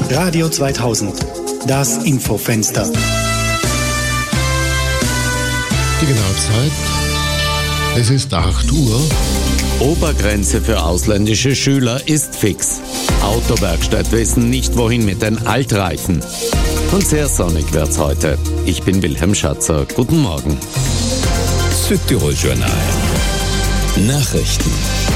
Radio 2000, das Infofenster. Die genaue Zeit, es ist 8 Uhr. Obergrenze für ausländische Schüler ist fix. Autowerkstatt wissen nicht, wohin mit den Altreifen. Und sehr sonnig wird's heute. Ich bin Wilhelm Schatzer. Guten Morgen. Südtirol Journal. Nachrichten.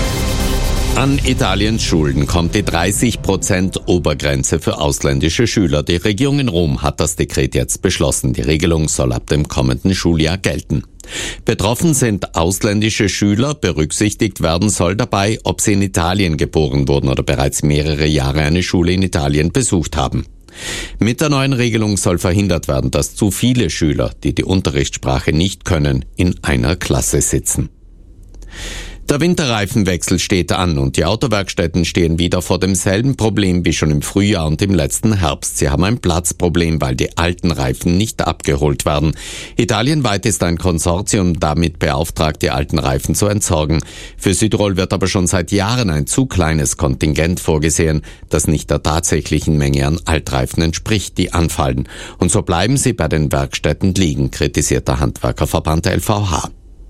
An Italiens Schulen kommt die 30% Obergrenze für ausländische Schüler. Die Regierung in Rom hat das Dekret jetzt beschlossen. Die Regelung soll ab dem kommenden Schuljahr gelten. Betroffen sind ausländische Schüler. Berücksichtigt werden soll dabei, ob sie in Italien geboren wurden oder bereits mehrere Jahre eine Schule in Italien besucht haben. Mit der neuen Regelung soll verhindert werden, dass zu viele Schüler, die die Unterrichtssprache nicht können, in einer Klasse sitzen. Der Winterreifenwechsel steht an und die Autowerkstätten stehen wieder vor demselben Problem wie schon im Frühjahr und im letzten Herbst. Sie haben ein Platzproblem, weil die alten Reifen nicht abgeholt werden. Italienweit ist ein Konsortium damit beauftragt, die alten Reifen zu entsorgen. Für Südtirol wird aber schon seit Jahren ein zu kleines Kontingent vorgesehen, das nicht der tatsächlichen Menge an Altreifen entspricht, die anfallen. Und so bleiben sie bei den Werkstätten liegen, kritisiert der Handwerkerverband LVH.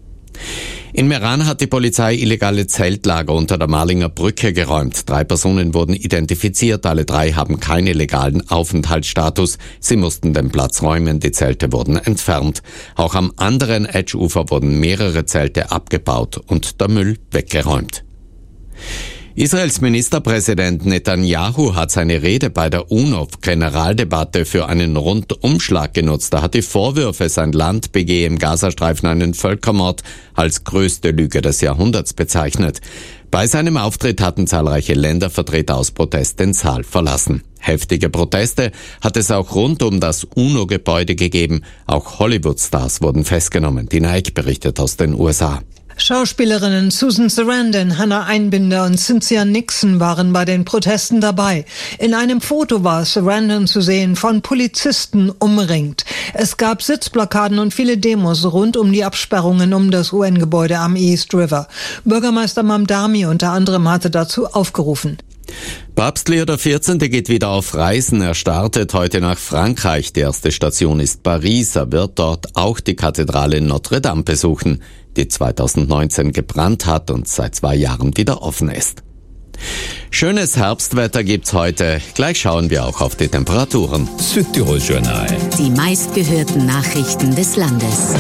In Meran hat die Polizei illegale Zeltlager unter der Marlinger Brücke geräumt. 3 Personen wurden identifiziert, alle 3 haben keinen legalen Aufenthaltsstatus. Sie mussten den Platz räumen, die Zelte wurden entfernt. Auch am anderen Edgeufer wurden mehrere Zelte abgebaut und der Müll weggeräumt. Israels Ministerpräsident Netanyahu hat seine Rede bei der UNO-Generaldebatte für einen Rundumschlag genutzt. Er hat die Vorwürfe, sein Land begehe im Gazastreifen einen Völkermord, als größte Lüge des Jahrhunderts bezeichnet. Bei seinem Auftritt hatten zahlreiche Ländervertreter aus Protest den Saal verlassen. Heftige Proteste hat es auch rund um das UNO-Gebäude gegeben. Auch Hollywood-Stars wurden festgenommen. Die Nike berichtet aus den USA. Schauspielerinnen Susan Sarandon, Hannah Einbinder und Cynthia Nixon waren bei den Protesten dabei. In einem Foto war Sarandon zu sehen, von Polizisten umringt. Es gab Sitzblockaden und viele Demos rund um die Absperrungen um das UN-Gebäude am East River. Bürgermeister Mamdani unter anderem hatte dazu aufgerufen. Papst Leo XIV. Geht wieder auf Reisen. Er startet heute nach Frankreich. Die erste Station ist Paris. Er wird dort auch die Kathedrale Notre Dame besuchen, die 2019 gebrannt hat und seit 2 Jahren wieder offen ist. Schönes Herbstwetter gibt's heute. Gleich schauen wir auch auf die Temperaturen. Südtirol Journal. Die meistgehörten Nachrichten des Landes.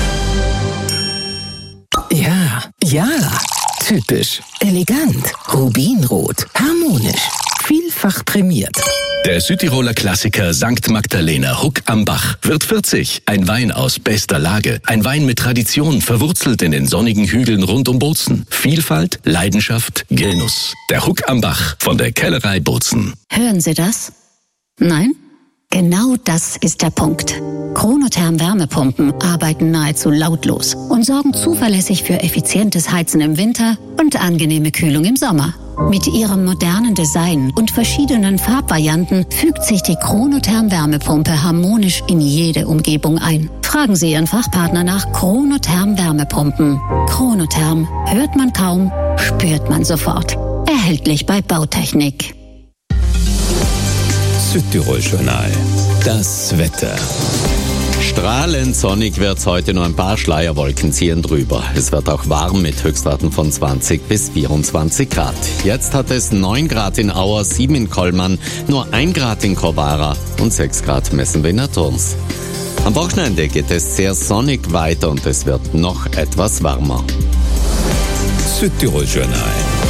Ja, typisch, elegant, rubinrot, harmonisch, vielfach prämiert. Der Südtiroler Klassiker St. Magdalena Huck am Bach wird 40. Ein Wein aus bester Lage. Ein Wein mit Tradition, verwurzelt in den sonnigen Hügeln rund um Bozen. Vielfalt, Leidenschaft, Genuss. Der Huck am Bach von der Kellerei Bozen. Hören Sie das? Nein? Genau das ist der Punkt. Chronotherm Wärmepumpen arbeiten nahezu lautlos und sorgen zuverlässig für effizientes Heizen im Winter und angenehme Kühlung im Sommer. Mit ihrem modernen Design und verschiedenen Farbvarianten fügt sich die Chronotherm Wärmepumpe harmonisch in jede Umgebung ein. Fragen Sie Ihren Fachpartner nach Chronotherm Wärmepumpen. Chronotherm hört man kaum, spürt man sofort. Erhältlich bei Bautechnik. Südtirol Journal. Das Wetter. Strahlend sonnig wird's heute, nur ein paar Schleierwolken ziehen drüber. Es wird auch warm mit Höchstwerten von 20 bis 24 Grad. Jetzt hat es 9 Grad in Auer, 7 in Kollmann, nur 1 Grad in Kobara und 6 Grad messen wir in der Turns. Am Wochenende geht es sehr sonnig weiter und es wird noch etwas wärmer. Südtirol Journal.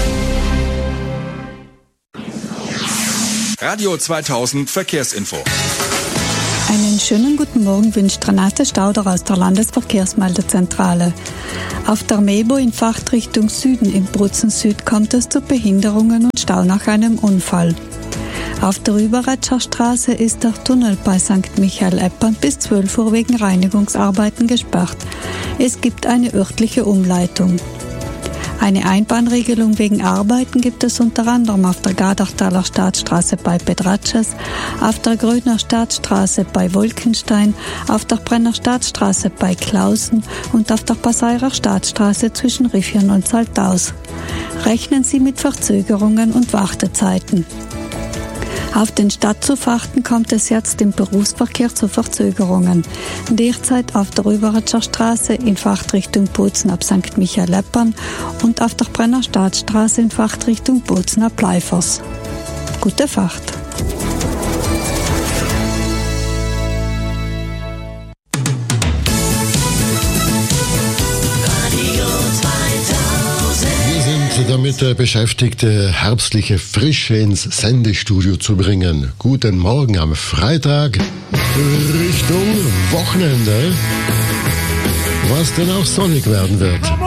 Radio 2000 Verkehrsinfo. Einen schönen guten Morgen wünscht Renate Stauder aus der Landesverkehrsmeldezentrale. Auf der Mebo in Fahrtrichtung Süden im Brutzen Süd kommt es zu Behinderungen und Stau nach einem Unfall. Auf der Überretscher Straße ist der Tunnel bei St. Michael-Eppern bis 12 Uhr wegen Reinigungsarbeiten gesperrt. Es gibt eine örtliche Umleitung. Eine Einbahnregelung wegen Arbeiten gibt es unter anderem auf der Gadertaler Staatsstraße bei Pedratsches, auf der Gröner Staatsstraße bei Wolkenstein, auf der Brenner Staatsstraße bei Klausen und auf der Passairer Staatsstraße zwischen Riffion und Saltaus. Rechnen Sie mit Verzögerungen und Wartezeiten. Auf den Stadtzufahrten kommt es jetzt im Berufsverkehr zu Verzögerungen. Derzeit auf der Überetscher Straße in Fahrtrichtung Bozen ab St. Michael-Leppern und auf der Brenner Staatsstraße in Fahrtrichtung Bozen ab Leifers. Gute Fahrt! Damit beschäftigt, herbstliche Frische ins Sendestudio zu bringen. Guten Morgen am Freitag Richtung Wochenende, was denn auch sonnig werden wird.